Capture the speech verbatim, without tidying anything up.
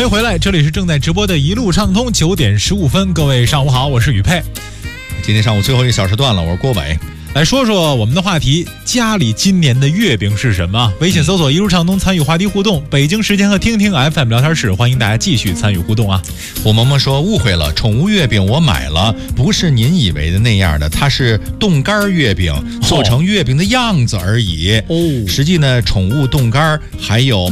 欢迎回来，这里是正在直播的一路畅通，九点十五分，各位上午好，我是宇佩。 今天上午最后一个小时段了，我是郭伟。 来说说我们的话题，家里今年的月饼是什么？微信搜索一路畅通参与话题互动，北京时间和听听 F M 聊天室，欢迎大家继续参与互动啊。 胡萌萌说误会了，宠物月饼我买了，不是您以为的那样的，它是冻干月饼，做成月饼的样子而已。哦，实际呢，宠物冻干还有